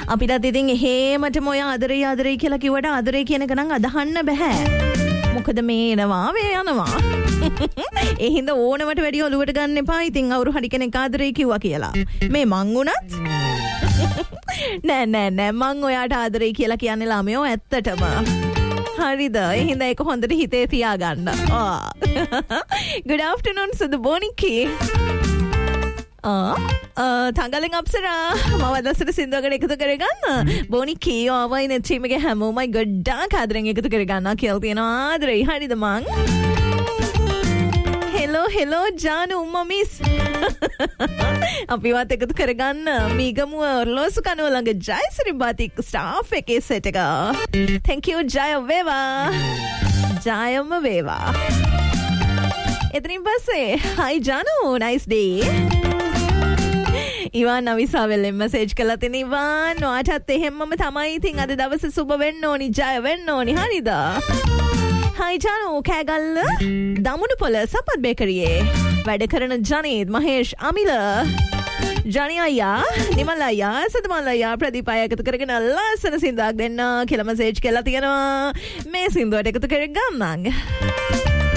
අපිටත් ඉතින් එහෙමටම ඔය ආදරේ කියලා කිව්වට ආදරේ කියන එක නම් අදහන්න බෑ. මොකද මේ එනවා මේ යනවා. ඒ හින්දා ඕනවට වැඩි ඔලුවට ගන්න එපා. ඉතින් අවුරු හරි කෙනෙක් ආදරේ කිව්වා කියලා. මේ මං උනත් නෑ මං ඔයාට ආදරේ කියලා කියන්නේ ළමයෝ ඇත්තටම. හරිද? ඒ හින්දා ඒක හොඳට හිතේ තියාගන්න. Good afternoon සුදු බොනිකි. තංගලෙන් අප්සරා මම දවසට සින්දුවකට එකතු කරගන්න බොනිකි ආවයි නේ ටීම් එකේ හැමෝමයි ගොඩාක් ආදරෙන් එකතු කරගන්නවා කියලා තියෙනවා ආදරේ. හරිද මං? Hello ජානු උම්මා miss. අපිවත් එකතු කරගන්න මීගමුව ඔර්ලෝසු කනුව ළඟ ජයසිරි බාතික් ස්ටාෆ් එකේ සෙට් එක. thank you ජය වේවා. ජයම වේවා. එතනින් පස්සේ hi ජානු nice day. ඉවාන් අවිසාවෙල්ලෙන් මැසේජ් කළා තියෙන ඉවාන් ඔයාටත් එහෙම්මම තමයි. ඉතින් අද දවසේ සුබ වෙන්න ඕනි ජය වෙන්න ඕනි. හරිද? හයි ජානු කෑගල්ල දමුණු පොළ සපත් බේකරියේ වැඩ කරන ජනීත් මහේෂ් අමිල ජනි අයියා නිමල් අයියා සදමල් අයියා ප්‍රදීප අයියා එකතු කරගෙන ලස්සන සින්දුවක් දෙන්න කියලා මැසේජ් කළා තියෙනවා. මේ සින්දුවට එකතු කරගන්නම්.